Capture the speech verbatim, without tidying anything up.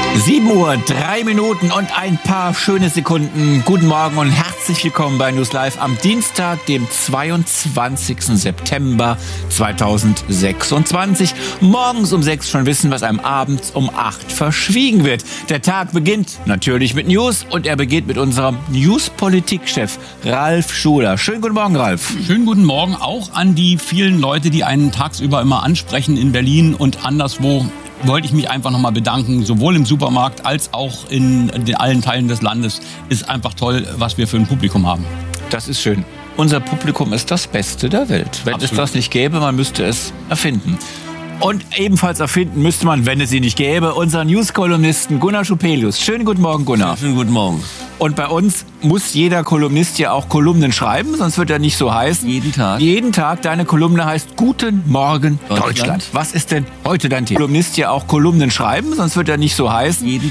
sieben Uhr, drei Minuten und ein paar schöne Sekunden. Guten Morgen und herzlich willkommen bei News Live am Dienstag, dem zweiundzwanzigsten September zweitausendsechsundzwanzig. Morgens um sechs schon wissen, was einem abends um acht verschwiegen wird. Der Tag beginnt natürlich mit News und er beginnt mit unserem News-Politikchef Ralf Schuler. Schönen guten Morgen, Ralf. Schönen guten Morgen auch an die vielen Leute, die einen tagsüber immer ansprechen in Berlin und anderswo. Wollte ich mich einfach nochmal bedanken, sowohl im Supermarkt als auch in den allen Teilen des Landes. Ist einfach toll, was wir für ein Publikum haben. Das ist schön. Unser Publikum ist das Beste der Welt. Wenn Absolut. Es das nicht gäbe, man müsste es erfinden. Und ebenfalls erfinden müsste man, wenn es sie nicht gäbe, unseren News-Kolumnisten Gunnar Schupelius. Schönen guten Morgen, Gunnar. Schönen guten Morgen. Und bei uns muss jeder Kolumnist ja auch Kolumnen schreiben, sonst wird er nicht so heißen. Jeden Tag. Jeden Tag. Deine Kolumne heißt Guten Morgen Deutschland. Deutschland. Was ist denn heute dein Thema? Kolumnist ja auch Kolumnen schreiben, sonst wird er nicht so heißen. Jeden